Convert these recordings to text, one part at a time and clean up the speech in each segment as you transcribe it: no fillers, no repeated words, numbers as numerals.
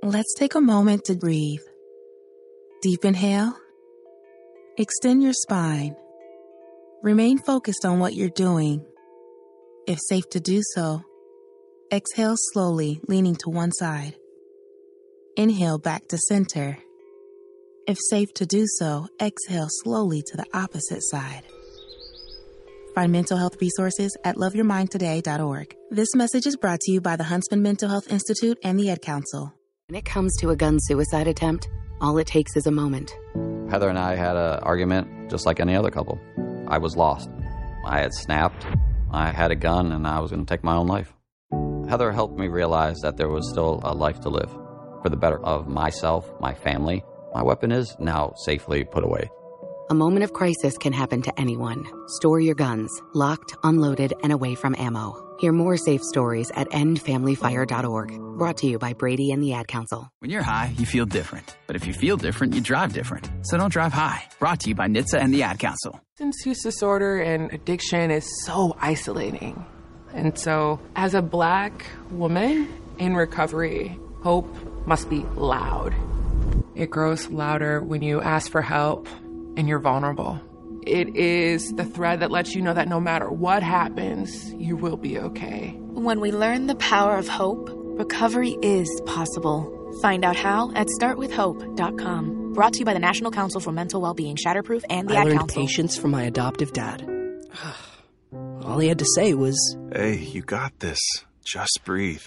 Let's take a moment to breathe. Deep inhale. Extend your spine. Remain focused on what you're doing. If safe to do so, exhale slowly, leaning to one side. Inhale back to center. If safe to do so, exhale slowly to the opposite side. Find mental health resources at loveyourmindtoday.org. This message is brought to you by the Huntsman Mental Health Institute and the Ad Council. When it comes to a gun suicide attempt, all it takes is a moment. Heather and I had an argument just like any other couple. I was lost. I had snapped. I had a gun and I was going to take my own life. Heather helped me realize that there was still a life to live for the better of myself, my family. My weapon is now safely put away. A moment of crisis can happen to anyone. Store your guns, locked, unloaded, and away from ammo. Hear more safe stories at endfamilyfire.org. Brought to you by Brady and the Ad Council. When you're high, you feel different. But if you feel different, you drive different. So don't drive high. Brought to you by NHTSA and the Ad Council. Substance use disorder and addiction is so isolating. And so, as a Black woman in recovery, hope must be loud. It grows louder when you ask for help and you're vulnerable. It is the thread that lets you know that no matter what happens, you will be okay. When we learn the power of hope, recovery is possible. Find out how at startwithhope.com. Brought to you by the National Council for Mental Wellbeing, Shatterproof, and the Ad Council. I learned patience from my adoptive dad. All he had to say was, "Hey, you got this. Just breathe."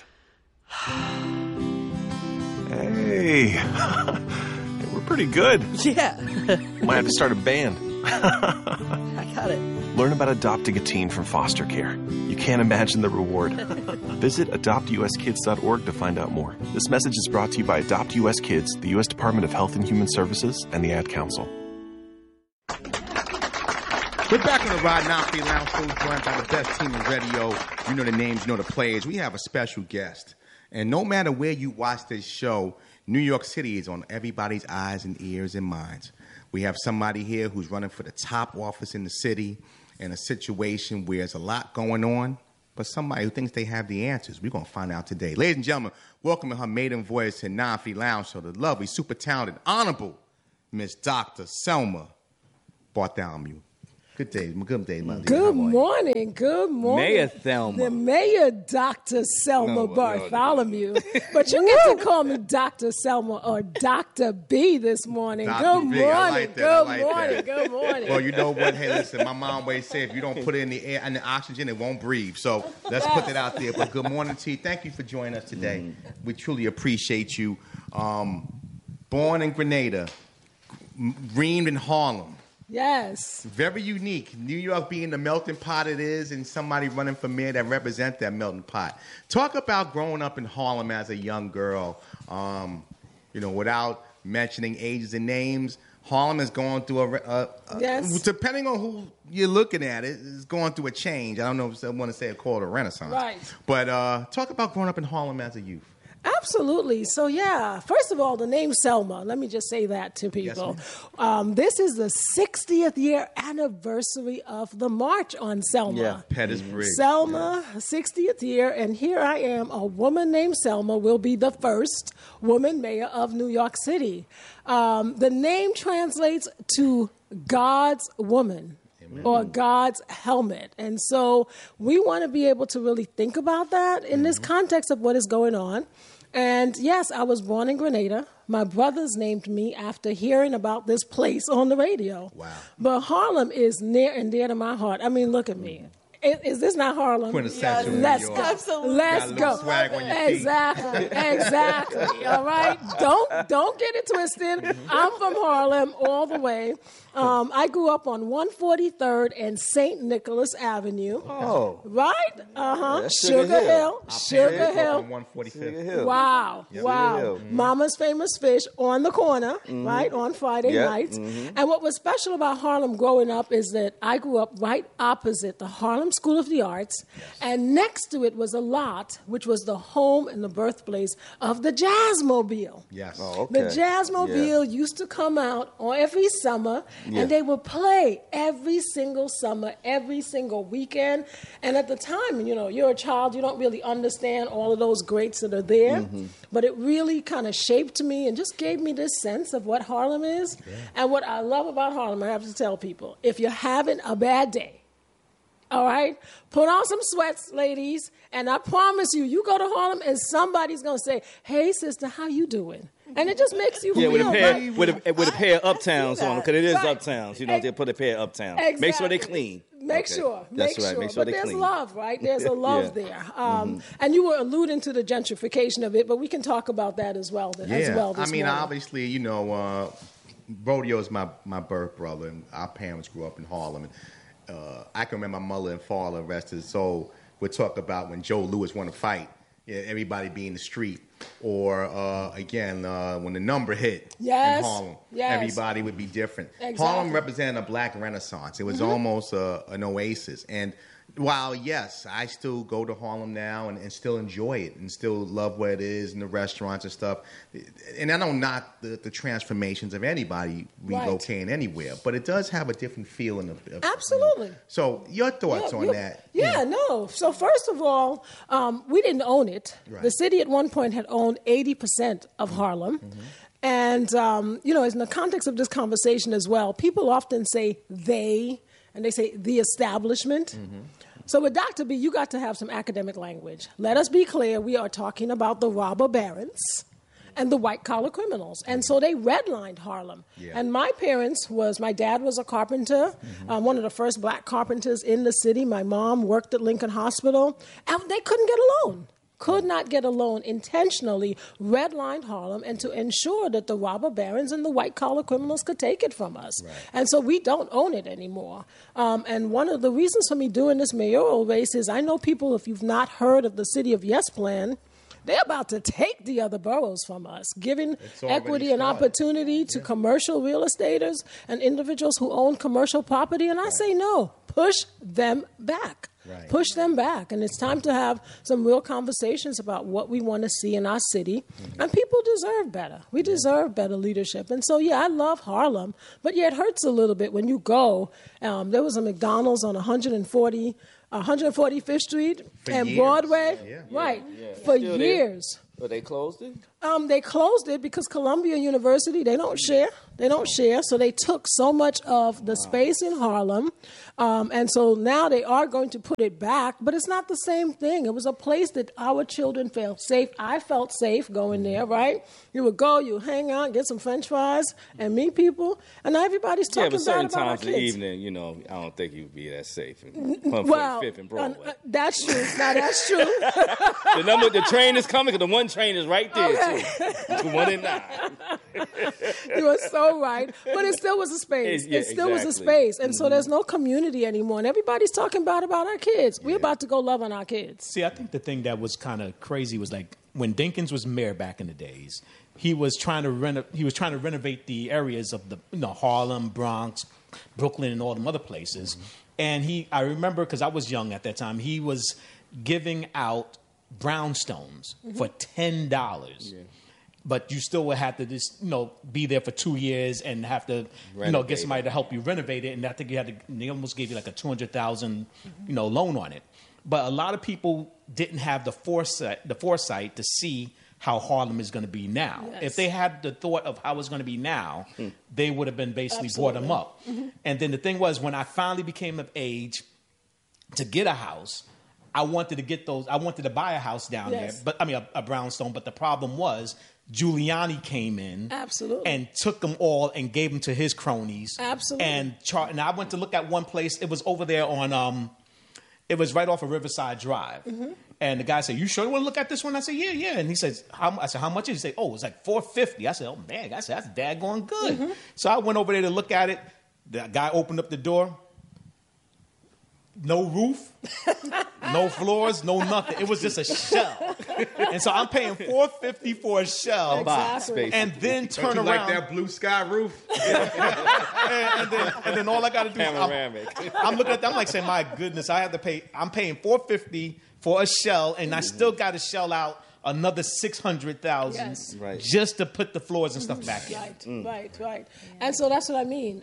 Hey, we're pretty good. Yeah. Might have to start a band. I got it. Learn about adopting a teen from foster care. You can't imagine the reward. Visit adoptuskids.org to find out more. This message is brought to you by Adopt US Kids, the U.S. Department of Health and Human Services, and the Ad Council. We're back on the Rod Nafi Lounge, so joined by the best team in radio. You know the names, you know the players. We have a special guest. And no matter where you watch this show, New York City is on everybody's eyes and ears and minds. We have somebody here who's running for the top office in the city in a situation where there's a lot going on, but somebody who thinks they have the answers. We're going to find out today. Ladies and gentlemen, welcome in her maiden voice in Nafi Lounge Show, the lovely, super talented, honorable Miss Dr. Selma Bartholomew. Good day, Mother. Good morning. Mayor Thelma. The Mayor Dr. Selma Bartholomew. But you get to call me Dr. Selma or Dr. B this morning. Good morning. Good morning. Well, you know what? Hey, listen, my mom always said if you don't put it in the air and the oxygen, it won't breathe. So let's put that out there. But good morning to you. Thank you for joining us today. We truly appreciate you. Born in Grenada, reamed in Harlem. Yes. Very unique. New York being the melting pot it is, and somebody running for mayor that represents that melting pot. Talk about growing up in Harlem as a young girl. Without mentioning ages and names, Harlem is going through yes. Depending on who you're looking at, it's going through a change. I don't know if I want to say call it a renaissance. Right. But talk about growing up in Harlem as a youth. Absolutely. So, yeah, first of all, the name Selma, let me just say that to people. Yes, this is the 60th year anniversary of the March on Selma. Yeah, Pettis Bridge. Selma, 60th year, and here I am, a woman named Selma will be the first woman mayor of New York City. The name translates to God's woman. Or God's helmet. And so we want to be able to really think about that in this context of what is going on. And yes, I was born in Grenada. My brothers named me after hearing about this place on the radio. Wow. But Harlem is near and dear to my heart. I mean, look at me. Is this not Harlem? Quintessential New Let's York. go. Absolutely. Let's go. Swag on your feet. Exactly. All right. Don't get it twisted. I'm from Harlem all the way. I grew up on 143rd and St. Nicholas Avenue. Oh. Right? Yeah, Sugar Hill. Sugar Hill. On 145th. Wow. Yep. Wow. Mama's Famous Fish on the corner, right, on Friday nights. And what was special about Harlem growing up is that I grew up right opposite the Harlem Harlem School of the Arts, and next to it was a lot, which was the home and the birthplace of the Jazzmobile. Yes. Oh, okay. The Jazzmobile used to come out every summer, and they would play every single summer, every single weekend. And at the time, you know, you're a child, you don't really understand all of those greats that are there. But it really kind of shaped me and just gave me this sense of what Harlem is. And what I love about Harlem, I have to tell people, if you're having a bad day, all right, put on some sweats, ladies, and I promise you, you go to Harlem and somebody's going to say, hey, sister, how you doing? And it just makes you feel with a pair, right. with a pair of Uptowns on them, because it is Right. Uptowns. You know, they put a pair of Uptowns. Exactly. Make sure they clean. Make Okay. sure. That's Make right. sure. Make sure But they there's clean. love, right? There's a love there. And you were alluding to the gentrification of it, but we can talk about that as well. Yeah. This I mean, morning. obviously, you know, Rodeo is my birth brother, and our parents grew up in Harlem. And, I can remember my mother and father, rest his soul, would talk about when Joe Louis won a fight, everybody be in the street. Or, again, when the number hit in Harlem, everybody would be different. Exactly. Harlem represented a black renaissance. It was almost an oasis. And while, yes, I still go to Harlem now and still enjoy it and still love where it is and the restaurants and stuff. And I don't knock the transformations of anybody relocating anywhere, but it does have a different feeling. Absolutely. So your thoughts on that? Yeah, no. So first of all, we didn't own it. Right. The city at one point had owned 80% of Harlem. And, you know, in the context of this conversation as well, people often say they, and they say the establishment. So with Dr. B, you got to have some academic language. Let us be clear, we are talking about the robber barons and the white-collar criminals. And so they redlined Harlem. And my dad was a carpenter, one of the first black carpenters in the city. My mom worked at Lincoln Hospital, and they couldn't get a loan. Could not get a loan, intentionally redlined Harlem and to ensure that the robber barons and the white-collar criminals could take it from us. And so we don't own it anymore. And one of the reasons for me doing this mayoral race is I know people, if you've not heard of the City of Yes plan, they're about to take the other boroughs from us, giving equity and opportunity to commercial real estaters and individuals who own commercial property. And I say no, push them back. Push them back. And it's time to have some real conversations about what we want to see in our city. And people deserve better. We deserve better leadership. And so, I love Harlem. But it hurts a little bit when you go. There was a McDonald's on 145th Street and years. Broadway. For years. But they closed it? They closed it because Columbia University, they don't share. So they took so much of the space in Harlem. And so now they are going to put it back, but it's not the same thing. It was a place that our children felt safe. I felt safe going there, right? You would go, you hang out, get some French fries, and meet people. And now everybody's talking but certain about our times in the kids. evening, you know, I don't think you'd be that safe. Well, 145th and Broadway. That's true. Now, that's true. The train is coming, because the one train is right there, too. The 1 and 9. You are so right. But it still was a space. It still was a space. And so there's no community anymore. And everybody's talking about our kids. We're about to go love on our kids. See, I think the thing that was kind of crazy was like when Dinkins was mayor back in the days, he was trying to renovate the areas of the Harlem, Bronx, Brooklyn, and all them other places. And I remember, because I was young at that time, he was giving out brownstones for $10. But you still would have to just, be there for 2 years and have to, get somebody to help you renovate it. And I think they almost gave you like a $200,000, loan on it. But a lot of people didn't have the foresight to see how Harlem is going to be now. Yes. If they had the thought of how it's going to be now, they would have been basically brought them up. And then the thing was, when I finally became of age to get a house, I wanted to buy a house down there, a brownstone. But the problem was Giuliani came in and took them all and gave them to his cronies. And I went to look at one place. It was over there on, it was right off of Riverside Drive. And the guy said, "You sure you want to look at this one?" I said, "Yeah." And he says, I said, "How much is it?" He said, "Oh, it's like $450." I said, "Oh man," I said, "That's daggone good." So I went over there to look at it. The guy opened up the door. no roof, no floors, no nothing. It was just a shell. And so I'm paying $450 for a shell. Exactly. And then turn Don't you around. like that blue sky roof? and then all I got to do is I'm looking at that. I'm like saying, my goodness, I'm paying $450 for a shell, and I still got to shell out another $600,000 just to put the floors and stuff back in. Right. Yeah. And so that's what I mean.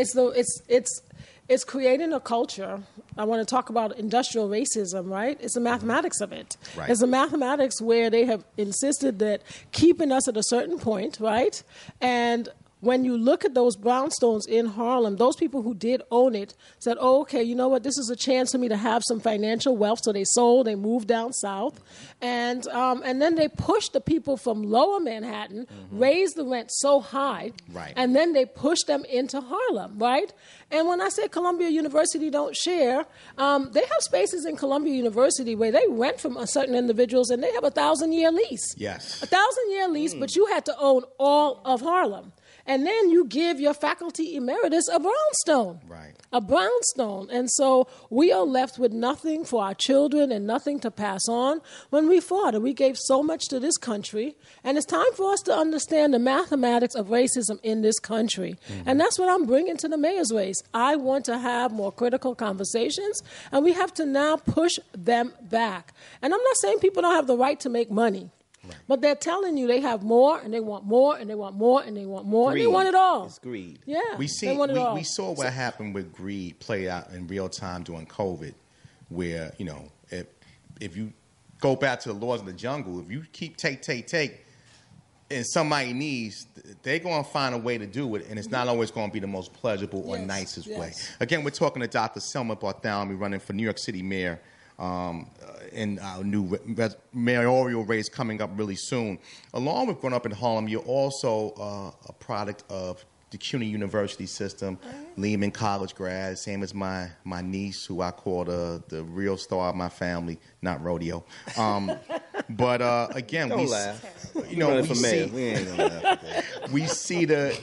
It's creating a culture. I want to talk about industrial racism, right? It's the mathematics of it. Right. It's the mathematics where they have insisted that keeping us at a certain point, right? And when you look at those brownstones in Harlem, those people who did own it said, oh, okay, you know what, this is a chance for me to have some financial wealth. So they sold, they moved down south. And then they pushed the people from lower Manhattan, raised the rent so high, and then they pushed them into Harlem, right? And when I say Columbia University don't share, they have spaces in Columbia University where they rent from certain individuals and they have a 1,000-year lease. Yes. A 1,000-year lease, but you had to own all of Harlem. And then you give your faculty emeritus a brownstone. Right. A brownstone. And so we are left with nothing for our children and nothing to pass on when we fought. And we gave so much to this country. And it's time for us to understand the mathematics of racism in this country. And that's what I'm bringing to the mayor's race. I want to have more critical conversations, and we have to now push them back. And I'm not saying people don't have the right to make money. Right. But they're telling you they have more, and they want more, and they want more, and they want more, Greed. and they want it all. It's greed. Yeah, we saw what happened with greed play out in real time during COVID, where if you go back to the laws of the jungle, if you keep take, and somebody needs, they're going to find a way to do it, and it's not always going to be the most pleasurable or nicest way. Again, we're talking to Dr. Selma Bartholomew, running for New York City mayor. In our new mayoral race coming up really soon. Along with growing up in Harlem, you're also a product of the CUNY University system, Lehman College grad, same as my niece, who I call the real star of my family, not rodeo. But again, Don't we laugh. You know, we see, we ain't gonna laugh. We see the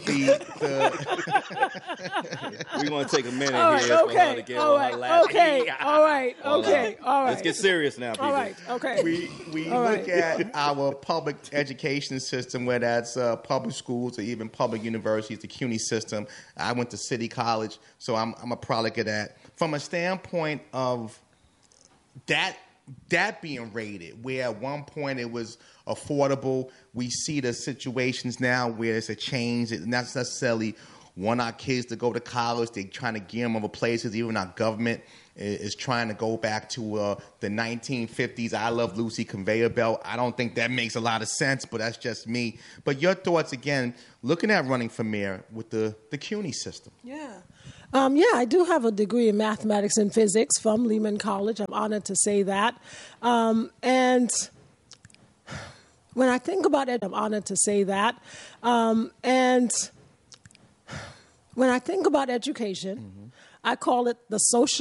We're gonna take a minute all right, here for her to get all on right, her last. okay, all right, okay, all right. Let's get serious now, people. All right, okay. We All look right. at our public education system, whether that's public schools or even public universities, the CUNY system. I went to City College, so I'm a product of that. From a standpoint of that being rated, where at one point it was affordable, we see the situations now where it's a change. It's not necessarily want our kids to go to college. They're trying to gear them other places. Even our government is trying to go back to the 1950s I Love Lucy conveyor belt. I don't think that makes a lot of sense, but that's just me. But your thoughts, again, looking at running for mayor with the CUNY system. Yeah, I do have a degree in mathematics and physics from Lehman College. I'm honored to say that. And when I think about it, I'm honored to say that. And when I think about education, I call it the social